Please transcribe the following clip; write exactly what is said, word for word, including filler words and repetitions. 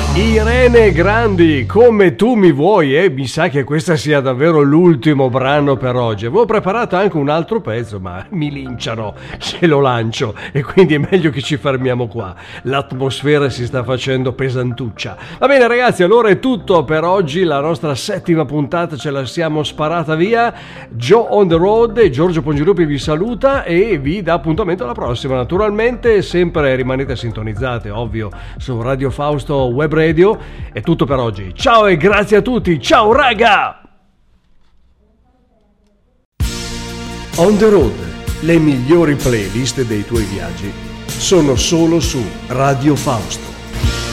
Irene Grandi, come tu mi vuoi, e eh? Mi sa che questa sia davvero l'ultimo brano per oggi. Avevo preparato anche un altro pezzo, ma mi linciano se lo lancio e quindi è meglio che ci fermiamo qua. L'atmosfera si sta facendo pesantuccia. Va bene ragazzi, allora è tutto per oggi, la nostra settima puntata ce la siamo sparata via. Joe on the road e Giorgio Pongirupi vi saluta e vi dà appuntamento alla prossima. Naturalmente sempre rimanete sintonizzate, ovvio, su Radio Fausto Web Radio. È tutto per oggi. Ciao e grazie a tutti. Ciao raga! On the road, le migliori playlist dei tuoi viaggi sono solo su Radio Fausto.